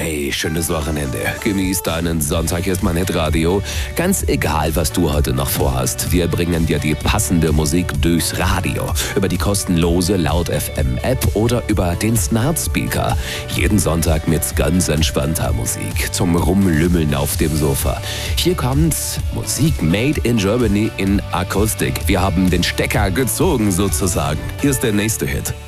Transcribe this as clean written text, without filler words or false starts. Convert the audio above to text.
Hey, schönes Wochenende. Genieß deinen Sonntag. Hier ist mein Hitradio. Ganz egal, was du heute noch vorhast. Wir bringen dir die passende Musik durchs Radio. Über die kostenlose Laut FM App oder über den Smart Speaker. Jeden Sonntag mit ganz entspannter Musik. Zum Rumlümmeln auf dem Sofa. Hier kommt Musik made in Germany in Akustik. Wir haben den Stecker gezogen sozusagen. Hier ist der nächste Hit.